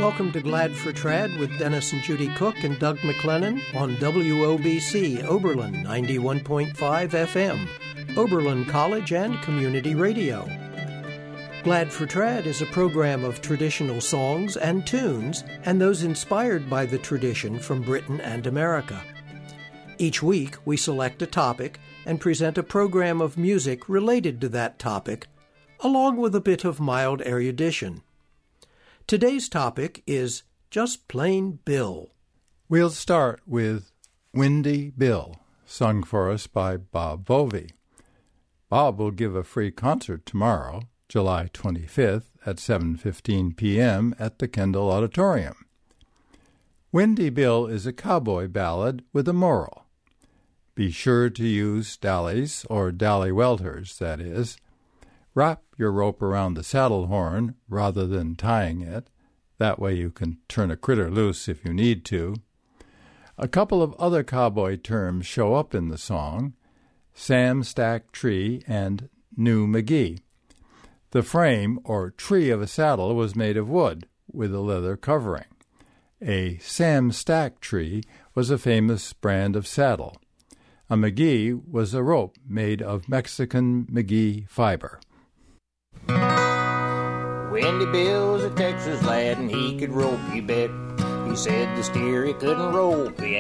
Welcome to Glad for Trad with Dennis and Judy Cook and Doug McLennan on WOBC Oberlin 91.5 FM, Oberlin College and Community Radio. Glad for Trad is a program of traditional songs and tunes and those inspired by the tradition from Britain and America. Each week we select a topic and present a program of music related to that topic, along with a bit of mild erudition. Today's topic is Just Plain Bill. We'll start with Windy Bill, sung for us by Bob Vovey. Bob will give a free concert tomorrow, July 25th at 7:15 p.m. at the Kendall Auditorium. Windy Bill is a cowboy ballad with a moral. Be sure to use dallies, or dally welters, that is. Wrap your rope around the saddle horn rather than tying it. That way you can turn a critter loose if you need to. A couple of other cowboy terms show up in the song: Sam Stack Tree and New McGee. The frame, or tree of a saddle, was made of wood, with a leather covering. A Sam Stack tree was a famous brand of saddle. A McGee was a rope made of Mexican McGee fiber. Windy Bill's a Texas lad, and he could rope, you bet. He said the steer he couldn't rope. He